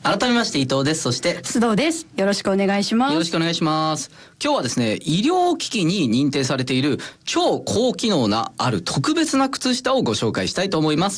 改めまして伊藤です。そして須藤です。よろしくお願いします。 よろしくお願いします。今日はですね、医療機器に認定されている超高機能なある特別な靴下をご紹介したいと思います。